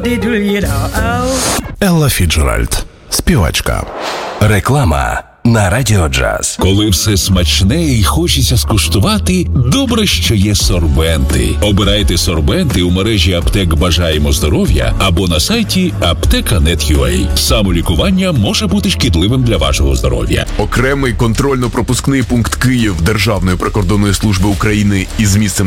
Елла Фіцджеральд, співачка. Реклама на Радіо Джаз. Коли все смачне і хочеться скуштувати, добре, що є сорбенти. Обирайте сорбенти у мережі аптек «Бажаємо здоров'я» або на сайті apteka.net.ua. Самолікування може бути шкідливим для вашого здоров'я. Окремий контрольно-пропускний пункт Київ Державної прикордонної служби України із місцем